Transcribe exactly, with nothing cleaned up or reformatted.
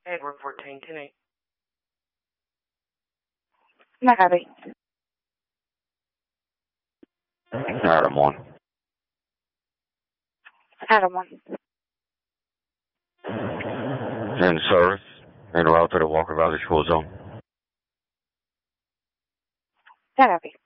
Edward fourteen ten eight. Not happy. Adam one. Adam one. In service. En route to the Walker Valley School Zone. Not happy.